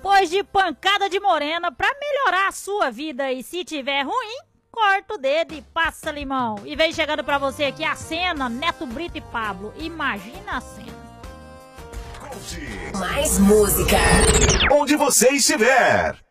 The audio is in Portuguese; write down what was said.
Depois de pancada de morena, pra melhorar a sua vida, e se tiver ruim, corta o dedo e passa limão. E vem chegando pra você aqui a cena, Neto Brito e Pablo. Imagina a cena. Mais música. Onde você estiver.